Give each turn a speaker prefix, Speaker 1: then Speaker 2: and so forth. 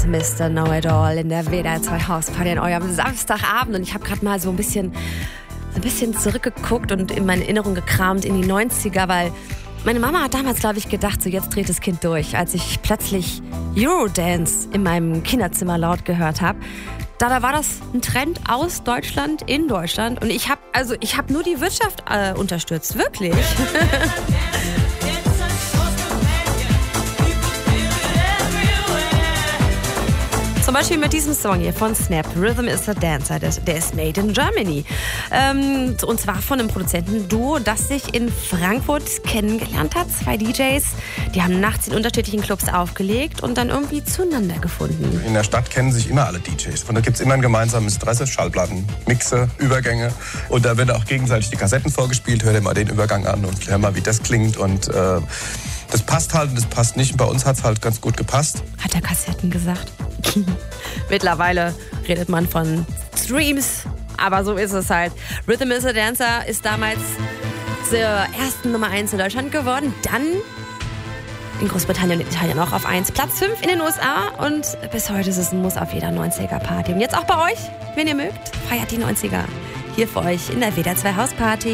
Speaker 1: Mr. Know-It-All in der WDR 2 Hausparty an eurem Samstagabend. Und ich habe gerade mal so ein bisschen zurückgeguckt und in meine Erinnerung gekramt in die 90er, weil meine Mama hat damals, glaube ich, gedacht, so jetzt dreht das Kind durch, als ich plötzlich Eurodance in meinem Kinderzimmer laut gehört habe. Da war das ein Trend aus Deutschland, in Deutschland. Und ich habe nur die Wirtschaft unterstützt, wirklich. Zum Beispiel mit diesem Song hier von Snap, Rhythm is a Dancer, der ist made in Germany. Und zwar von einem Produzentenduo, das sich in Frankfurt kennengelernt hat. 2 DJs, die haben nachts in unterschiedlichen Clubs aufgelegt und dann irgendwie zueinander gefunden.
Speaker 2: In der Stadt kennen sich immer alle DJs. Und da gibt es immer ein gemeinsames Interesse, Schallplatten, Mixe, Übergänge. Und da werden auch gegenseitig die Kassetten vorgespielt. Hör dir mal den Übergang an und hör mal, wie das klingt. Und das passt halt und das passt nicht. Bei uns hat es halt ganz gut gepasst.
Speaker 1: Hat er Kassetten gesagt? Mittlerweile redet man von Streams, aber so ist es halt. Rhythm is a Dancer ist damals zur ersten Nummer 1 in Deutschland geworden, dann in Großbritannien und Italien auch auf 1, Platz 5 in den USA und bis heute ist es ein Muss auf jeder 90er-Party. Und jetzt auch bei euch, wenn ihr mögt, feiert die 90er hier für euch in der WDR 2 Hausparty.